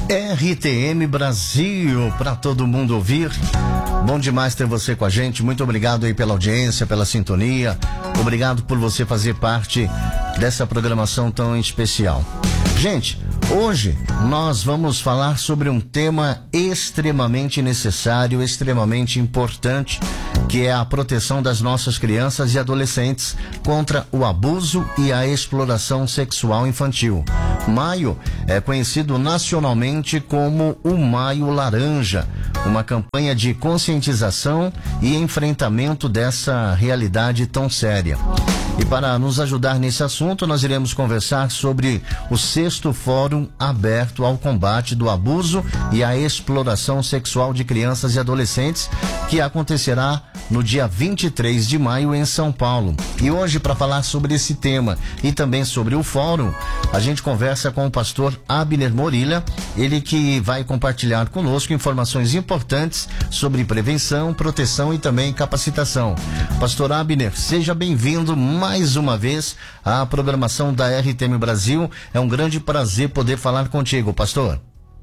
RTM Brasil, para todo mundo ouvir. Bom demais ter você com a gente. Muito obrigado aí pela audiência, pela sintonia. Obrigado por você fazer parte dessa programação tão especial. Gente, hoje nós vamos falar sobre um tema extremamente necessário, extremamente importante, que é a proteção das nossas crianças e adolescentes contra o abuso e a exploração sexual infantil. Maio é conhecido nacionalmente como o Maio Laranja, uma campanha de conscientização e enfrentamento dessa realidade tão séria. E para nos ajudar nesse assunto, nós iremos conversar sobre o 6º Fórum Aberto ao Combate do Abuso e à Exploração Sexual de Crianças e Adolescentes, que acontecerá no dia 23 de maio em São Paulo. E hoje, para falar sobre esse tema e também sobre o fórum, a gente conversa com o pastor Abner Morilha, ele que vai compartilhar conosco informações importantes sobre prevenção, proteção e também capacitação. Pastor Abner, seja bem-vindo mais uma vez à programação da RTM Brasil. É um grande prazer poder falar contigo, pastor.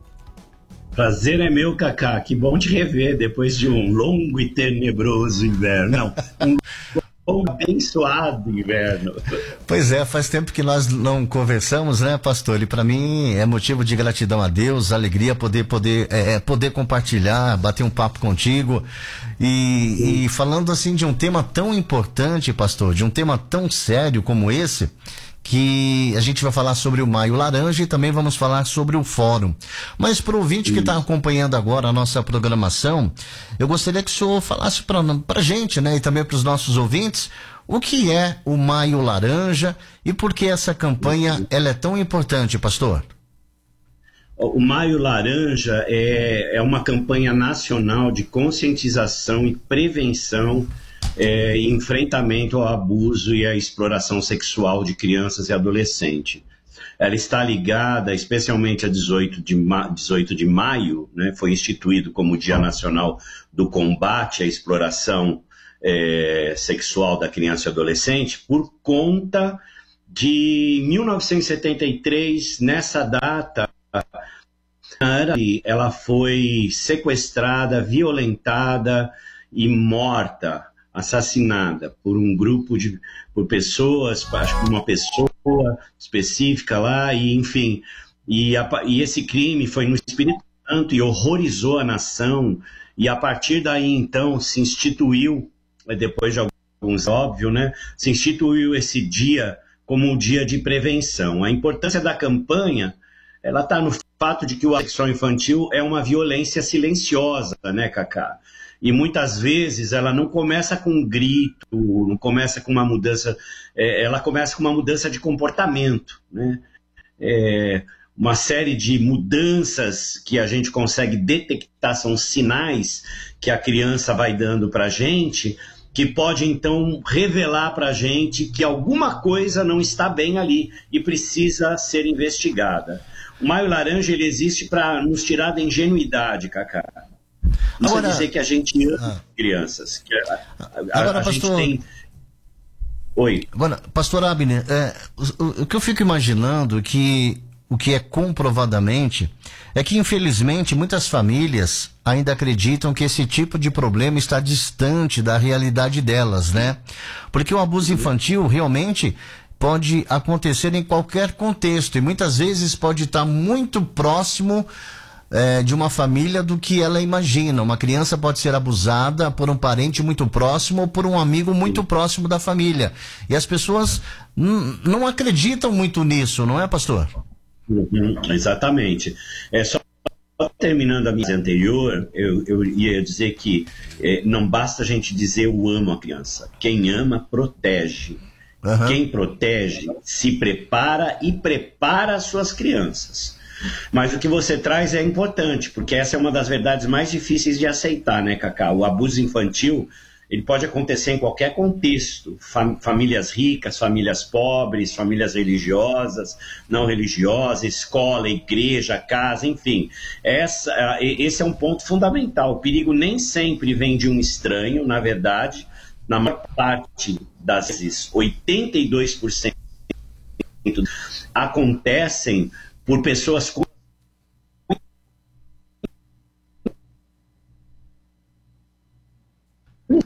Prazer é meu, Cacá. Que bom te rever depois de um longo e tenebroso inverno. Não, um longo, abençoado inverno. Pois é, faz tempo que nós não conversamos, né, pastor? E para mim é motivo de gratidão a Deus, alegria poder compartilhar, bater um papo contigo. E falando assim de um tema tão importante, pastor, de um tema tão sério como esse, que a gente vai falar sobre o Maio Laranja e também vamos falar sobre o fórum. Mas para o ouvinte que está acompanhando agora a nossa programação, eu gostaria que o senhor falasse para a gente, né, e também para os nossos ouvintes, o que é o Maio Laranja e por que essa campanha ela é tão importante, pastor? O Maio Laranja é uma campanha nacional de conscientização e prevenção e enfrentamento ao abuso e à exploração sexual de crianças e adolescentes. Ela está ligada especialmente a 18 de maio, né, foi instituído como Dia Nacional do Combate à Exploração Sexual da Criança e Adolescente, por conta de 1973, nessa data, ela foi sequestrada, violentada e morta, assassinada por um grupo por pessoas, acho que uma pessoa específica lá, e enfim, e esse crime foi no Espírito Santo e horrorizou a nação, e a partir daí então se instituiu, depois de alguns, óbvio, né, se instituiu esse dia como um dia de prevenção. A importância da campanha, ela está no fato de que o sexual infantil é uma violência silenciosa, né, Cacá? E muitas vezes ela não começa com um grito, não começa com uma mudança, ela começa com uma mudança de comportamento, né? Uma série de mudanças que a gente consegue detectar, são sinais que a criança vai dando para a gente, que pode então revelar para a gente que alguma coisa não está bem ali e precisa ser investigada. O Maio Laranja, ele existe para nos tirar da ingenuidade, Cacá. Isso Agora, é dizer que a gente ama crianças. Que agora, a pastor, gente tem... Oi. Agora, pastor Abner, o que eu fico imaginando que o que é comprovadamente é que, infelizmente, muitas famílias ainda acreditam que esse tipo de problema está distante da realidade delas, né? Porque o abuso infantil realmente pode acontecer em qualquer contexto e muitas vezes pode estar muito próximo de uma família do que ela imagina. Uma criança pode ser abusada por um parente muito próximo ou por um amigo muito próximo da família. E as pessoas não acreditam muito nisso, não é, pastor? Exatamente. Só terminando a minha anterior, eu ia dizer que não basta a gente dizer eu amo a criança. Quem ama, protege. Uhum. Quem protege, se prepara e prepara as suas crianças. Mas o que você traz é importante, porque essa é uma das verdades mais difíceis de aceitar, né, Cacá? O abuso infantil, ele pode acontecer em qualquer contexto. Famílias ricas, famílias pobres, famílias religiosas, não religiosas, escola, igreja, casa, enfim. Esse é um ponto fundamental. O perigo nem sempre vem de um estranho, na verdade. Na maior parte das vezes, 82% acontecem por pessoas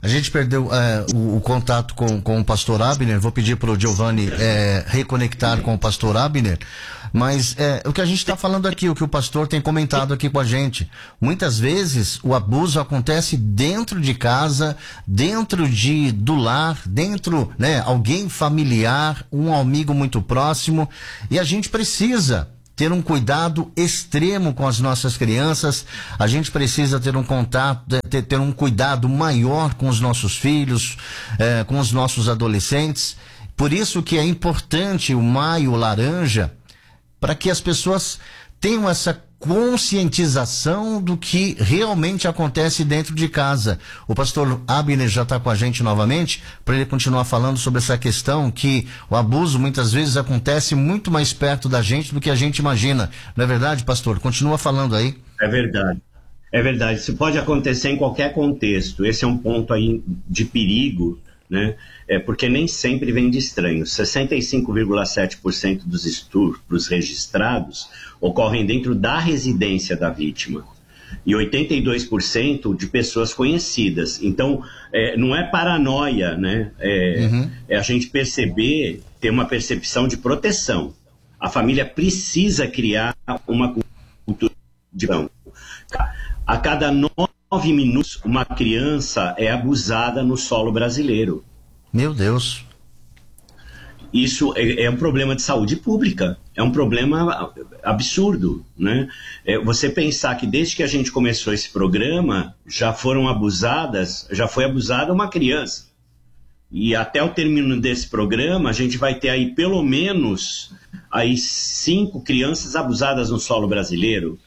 A gente perdeu o contato com o pastor Abner. Vou pedir para o Giovanni reconectar com o pastor Abner. Mas o que a gente está falando aqui, o que o pastor tem comentado aqui com a gente, muitas vezes o abuso acontece dentro de casa, dentro do lar, dentro, né, alguém familiar, um amigo muito próximo, e a gente precisa ter um cuidado extremo com as nossas crianças. A gente precisa ter um contato, ter um cuidado maior com os nossos filhos, com os nossos adolescentes. Por isso que é importante o Maio Laranja, para que as pessoas tenham essa conscientização do que realmente acontece dentro de casa. O pastor Abner já está com a gente novamente, para ele continuar falando sobre essa questão que o abuso muitas vezes acontece muito mais perto da gente do que a gente imagina. Não é verdade, pastor? Continua falando aí. É verdade. É verdade. Isso pode acontecer em qualquer contexto. Esse é um ponto aí de perigo, né? Porque nem sempre vem de estranhos. 65,7% dos estupros registrados ocorrem dentro da residência da vítima e 82% de pessoas conhecidas. Então, não é paranoia, né? É a gente perceber, ter uma percepção de proteção. A família precisa criar uma cultura de proteção. A cada 9 minutos, uma criança é abusada no solo brasileiro. Meu Deus. Isso é um problema de saúde pública, é um problema absurdo, né? Você pensar que desde que a gente começou esse programa, já foi abusada uma criança. E até o término desse programa, a gente vai ter aí pelo menos 5 crianças abusadas no solo brasileiro.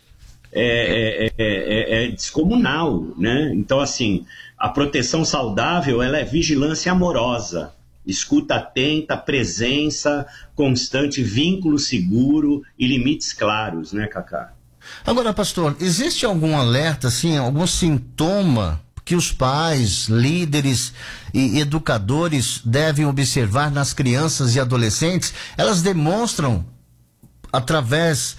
É descomunal, né? Então, assim, a proteção saudável, ela é vigilância amorosa, escuta atenta, presença constante, vínculo seguro e limites claros, né, Cacá? Agora, pastor, existe algum alerta, assim, algum sintoma que os pais, líderes e educadores devem observar nas crianças e adolescentes? Elas demonstram através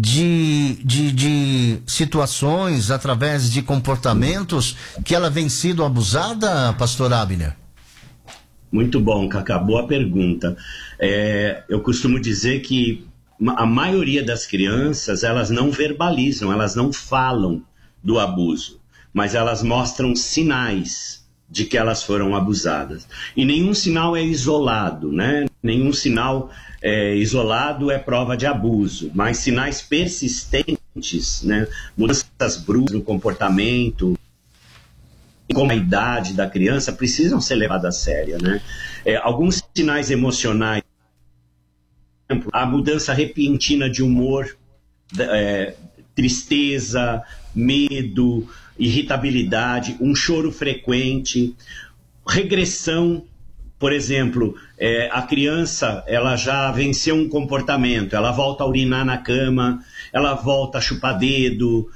de situações, através de comportamentos, que ela vem sido abusada, pastor Abner? Muito bom, Cacá, boa pergunta. Eu costumo dizer que a maioria das crianças, elas não verbalizam, elas não falam do abuso, mas elas mostram sinais de que elas foram abusadas. E nenhum sinal é isolado, né? Nenhum sinal isolado é prova de abuso, mas sinais persistentes, né? Mudanças bruscas no comportamento, como a idade da criança, precisam ser levadas a sério, né? Alguns sinais emocionais, por exemplo, a mudança repentina de humor, tristeza, medo, irritabilidade, um choro frequente, regressão. Por exemplo, a criança, ela já venceu um comportamento, ela volta a urinar na cama, ela volta a chupar dedo,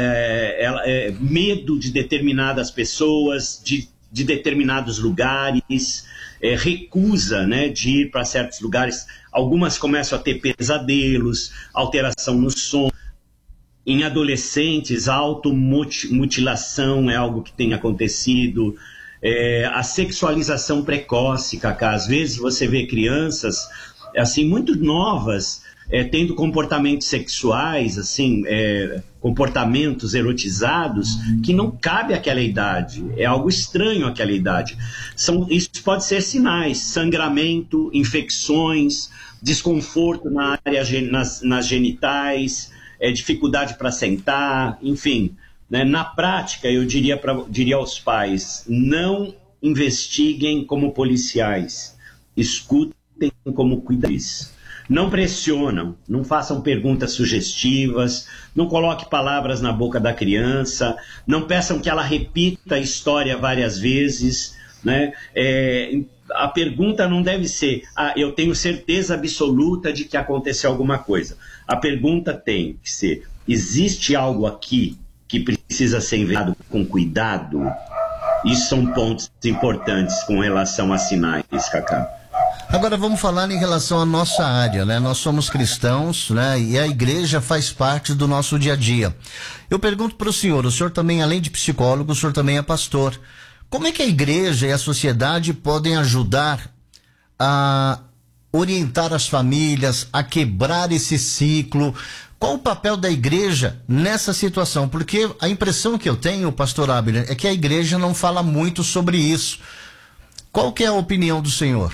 medo de determinadas pessoas, de determinados lugares, recusa, né, de ir para certos lugares. Algumas começam a ter pesadelos, alteração no sono. Em adolescentes, a automutilação é algo que tem acontecido. A sexualização precoce, Cacá. Às vezes você vê crianças assim, muito novas, tendo comportamentos sexuais, assim, comportamentos erotizados, que não cabe àquela idade. É algo estranho àquela idade. Isso pode ser sinais: sangramento, infecções, desconforto nas genitais, dificuldade para sentar, enfim. Né? Na prática, eu diria aos pais: não investiguem como policiais, escutem como cuidadores. Não pressionam, não façam perguntas sugestivas, não coloque palavras na boca da criança, não peçam que ela repita a história várias vezes. Né? A pergunta não deve ser: eu tenho certeza absoluta de que aconteceu alguma coisa. A pergunta tem que ser: existe algo aqui que precisa ser investigado com cuidado? Isso são pontos importantes com relação a sinais, Cacá. Agora vamos falar em relação à nossa área, né? Nós somos cristãos, né? E a igreja faz parte do nosso dia a dia. Eu pergunto para o senhor também, além de psicólogo, o senhor também é pastor. Como é que a igreja e a sociedade podem ajudar a orientar as famílias, a quebrar esse ciclo? Qual o papel da igreja nessa situação? Porque a impressão que eu tenho, pastor Abner, é que a igreja não fala muito sobre isso. Qual que é a opinião do senhor?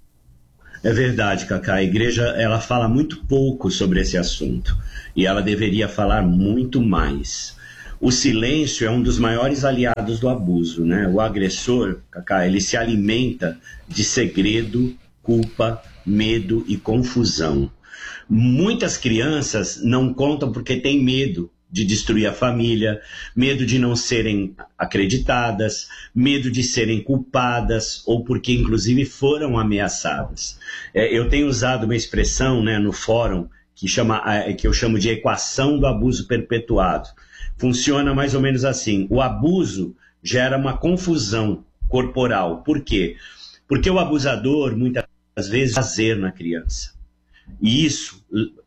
É verdade, Cacá. A igreja, ela fala muito pouco sobre esse assunto. E ela deveria falar muito mais. O silêncio é um dos maiores aliados do abuso, né? O agressor, Cacá, ele se alimenta de segredo, culpa, medo e confusão. Muitas crianças não contam porque têm medo de destruir a família, medo de não serem acreditadas, medo de serem culpadas ou porque inclusive foram ameaçadas. Eu tenho usado uma expressão, né, no fórum que eu chamo de equação do abuso perpetuado. Funciona mais ou menos assim: o abuso gera uma confusão corporal. Por quê? Porque o abusador muitas vezes prazer na criança. E isso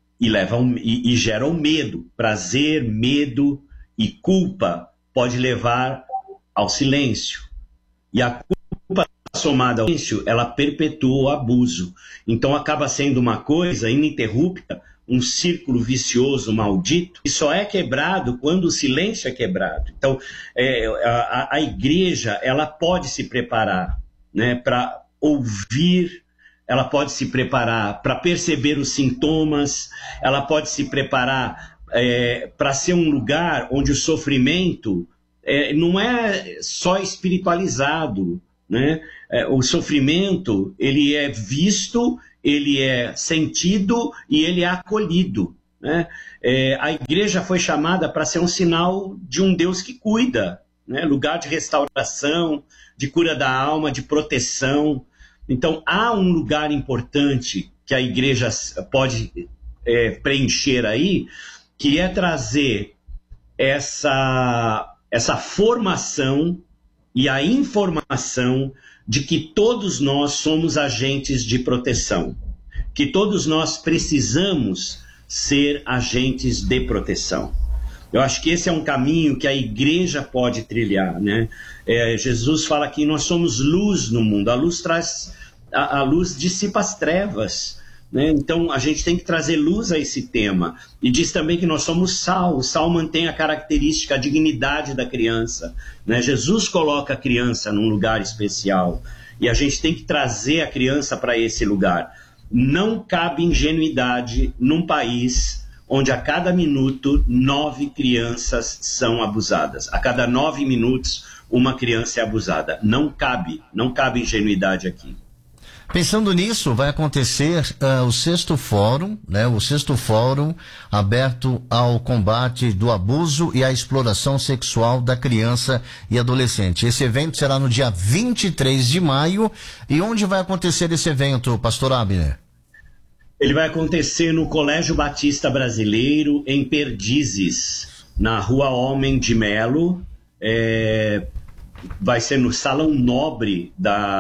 e gera o medo. Prazer, medo e culpa pode levar ao silêncio. E a culpa somada ao silêncio, ela perpetua o abuso. Então acaba sendo uma coisa ininterrupta, um círculo vicioso, maldito, que só é quebrado quando o silêncio é quebrado. Então a igreja, ela pode se preparar, né, para ouvir. Ela pode se preparar para perceber os sintomas, ela pode se preparar para ser um lugar onde o sofrimento não é só espiritualizado, né? O sofrimento, ele é visto, ele é sentido e ele é acolhido, né? A igreja foi chamada para ser um sinal de um Deus que cuida, né? Lugar de restauração, de cura da alma, de proteção. Então, há um lugar importante que a igreja pode preencher aí, que é trazer essa formação e a informação de que todos nós somos agentes de proteção, que todos nós precisamos ser agentes de proteção. Eu acho que esse é um caminho que a igreja pode trilhar, né? Jesus fala que nós somos luz no mundo. A luz dissipa as trevas, né? Então a gente tem que trazer luz a esse tema. E diz também que nós somos sal. O sal mantém a característica, a dignidade da criança, né? Jesus coloca a criança num lugar especial. E a gente tem que trazer a criança para esse lugar. Não cabe ingenuidade num país onde a cada minuto 9 crianças são abusadas. A cada 9 minutos, uma criança é abusada. Não cabe ingenuidade aqui. Pensando nisso, vai acontecer o 6º fórum, né? O 6º fórum aberto ao combate do abuso e à exploração sexual da criança e adolescente. Esse evento será no dia 23 de maio. E onde vai acontecer esse evento, pastor Abner? Ele vai acontecer no Colégio Batista Brasileiro, em Perdizes, na Rua Homem de Melo. Vai ser no Salão Nobre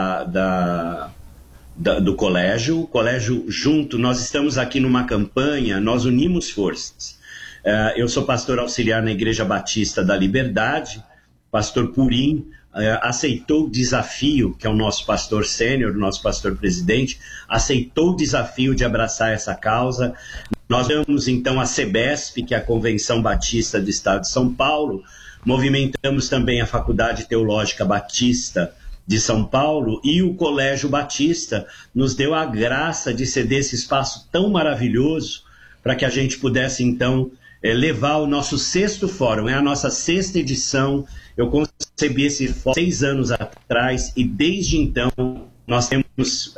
do colégio. O colégio junto, nós estamos aqui numa campanha, nós unimos forças. Eu sou pastor auxiliar na Igreja Batista da Liberdade. Pastor Purim aceitou o desafio, que é o nosso pastor sênior, o nosso pastor presidente, aceitou o desafio de abraçar essa causa. Nós temos então a CEBESP, que é a Convenção Batista do Estado de São Paulo, movimentamos também a Faculdade Teológica Batista de São Paulo, e o Colégio Batista nos deu a graça de ceder esse espaço tão maravilhoso para que a gente pudesse então levar o nosso 6º fórum. É a nossa 6ª edição. Eu concebi esse fórum 6 anos atrás e desde então nós temos...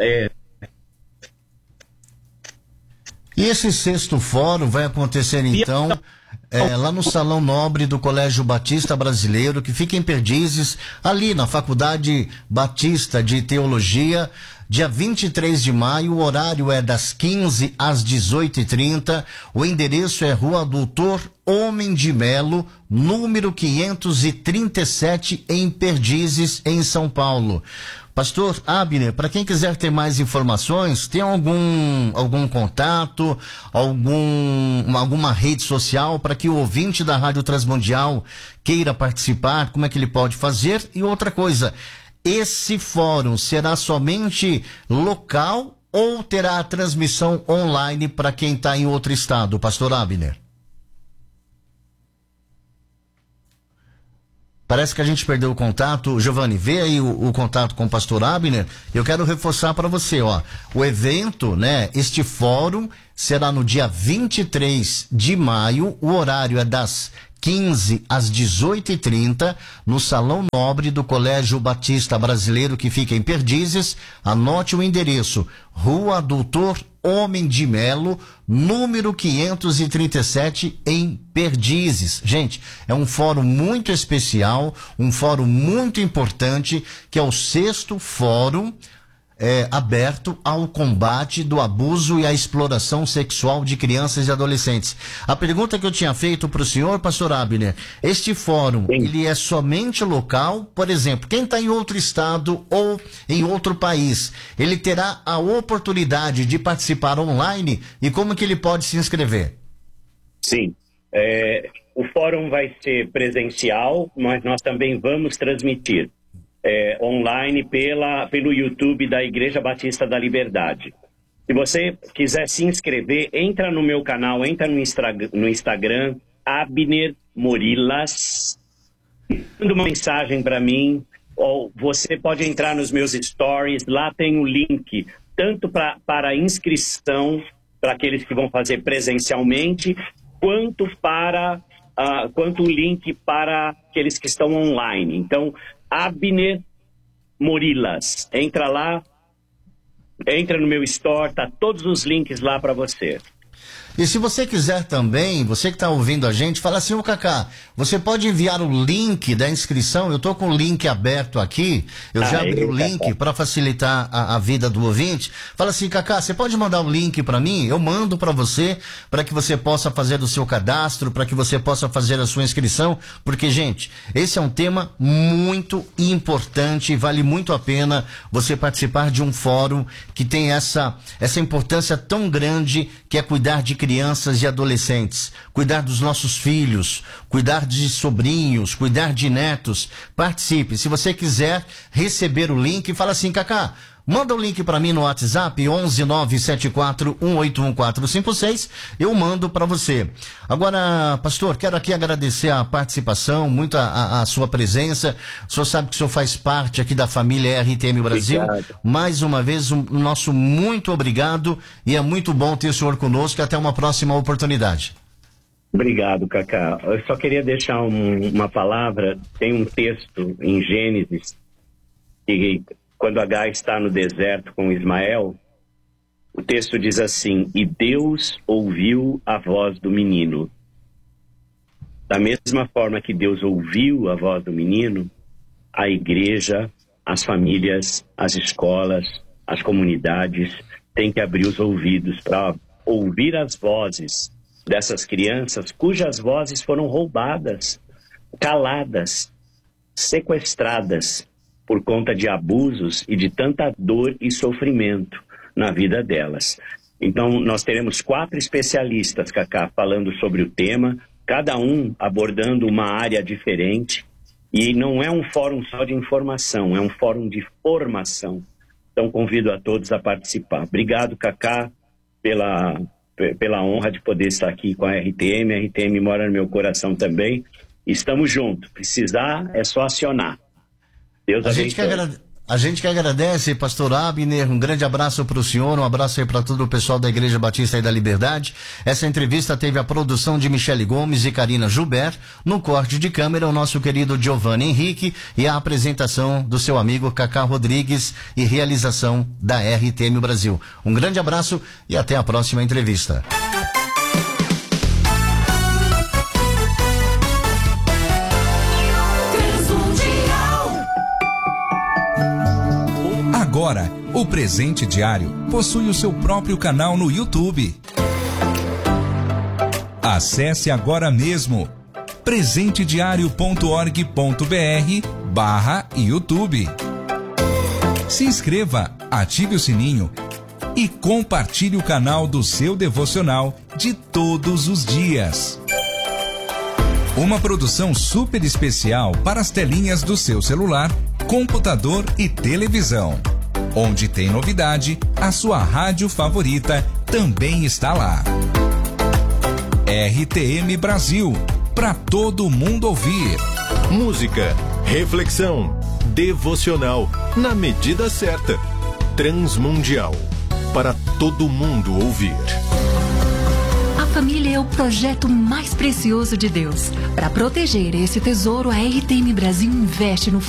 E esse 6º fórum vai acontecer então lá no Salão Nobre do Colégio Batista Brasileiro, que fica em Perdizes, ali na Faculdade Batista de Teologia, dia 23 de maio. O horário é das 15 às 18h30. O endereço é Rua Doutor Homem de Melo, número 537, em Perdizes, em São Paulo. Pastor Abner, para quem quiser ter mais informações, tem algum contato, alguma rede social para que o ouvinte da Rádio Transmundial queira participar? Como é que ele pode fazer? E outra coisa, esse fórum será somente local ou terá a transmissão online para quem está em outro estado, Pastor Abner? Parece que a gente perdeu o contato. Giovanni, vê aí o contato com o Pastor Abner. Eu quero reforçar para você, ó. O evento, né? Este fórum será no dia 23 de maio. O horário é das 15 às 18h30, no Salão Nobre do Colégio Batista Brasileiro, que fica em Perdizes. Anote o endereço: Rua Doutor Homem de Melo, número 537, em Perdizes. Gente, é um fórum muito especial, um fórum muito importante, que é o 6º fórum aberto ao combate do abuso e à exploração sexual de crianças e adolescentes. A pergunta que eu tinha feito para o senhor, Pastor Abner, este fórum, ele é somente local? Por exemplo, quem está em outro estado ou em outro país, ele terá a oportunidade de participar online? E como que ele pode se inscrever? Sim, o fórum vai ser presencial, mas nós também vamos transmitir online pelo YouTube da Igreja Batista da Liberdade. Se você quiser se inscrever, entra no meu canal, entra no Instagram, Abner Morilas, manda uma mensagem para mim, ou você pode entrar nos meus stories, lá tem o link, tanto para inscrição, para aqueles que vão fazer presencialmente, quanto o link para aqueles que estão online. Então, Abner Morilas, entra lá, entra no meu store, tá todos os links lá para você. E se você quiser também, você que está ouvindo a gente, fala assim: ô Cacá, você pode enviar o link da inscrição? Eu estou com o link aberto aqui, eu já abri o link para facilitar a vida do ouvinte. Fala assim: Cacá, você pode mandar o link para mim? Eu mando para você, para que você possa fazer o seu cadastro, para que você possa fazer a sua inscrição, porque, gente, esse é um tema muito importante e vale muito a pena você participar de um fórum que tem essa importância tão grande, que é cuidar de crianças e adolescentes, cuidar dos nossos filhos, cuidar de sobrinhos, cuidar de netos. Participe. Se você quiser receber o link, fala assim: Cacá, manda o link para mim no WhatsApp, 11974181456, eu mando para você. Agora, pastor, quero aqui agradecer a participação, muito a sua presença. O senhor sabe que o senhor faz parte aqui da família RTM Brasil. Obrigado. Mais uma vez, nosso muito obrigado, e é muito bom ter o senhor conosco. Até uma próxima oportunidade. Obrigado, Cacá. Eu só queria deixar uma palavra. Tem um texto em Gênesis que, quando Agar está no deserto com Ismael, o texto diz assim: e Deus ouviu a voz do menino. Da mesma forma que Deus ouviu a voz do menino, a igreja, as famílias, as escolas, as comunidades têm que abrir os ouvidos para ouvir as vozes dessas crianças cujas vozes foram roubadas, caladas, sequestradas por conta de abusos e de tanta dor e sofrimento na vida delas. Então, nós teremos 4 especialistas, Cacá, falando sobre o tema, cada um abordando uma área diferente, e não é um fórum só de informação, é um fórum de formação. Então, convido a todos a participar. Obrigado, Cacá, pela honra de poder estar aqui com a RTM. A RTM mora no meu coração também. Estamos juntos. Precisar, é só acionar. Deus abençoe. A gente que agradece, pastor Abner, um grande abraço para o senhor, um abraço aí para todo o pessoal da Igreja Batista e da Liberdade. Essa entrevista teve a produção de Michele Gomes e Karina Joubert, no corte de câmera o nosso querido Giovanni Henrique e a apresentação do seu amigo Cacá Rodrigues e realização da RTM Brasil. Um grande abraço e até a próxima entrevista. Agora, o Presente Diário possui o seu próprio canal no YouTube. Acesse agora mesmo presentediario.org.br/YouTube. Se inscreva, ative o sininho e compartilhe o canal do seu devocional de todos os dias. Uma produção super especial para as telinhas do seu celular, computador e televisão. Onde tem novidade, a sua rádio favorita também está lá. RTM Brasil, para todo mundo ouvir. Música, reflexão, devocional, na medida certa. Transmundial, para todo mundo ouvir. A família é o projeto mais precioso de Deus. Para proteger esse tesouro, a RTM Brasil investe no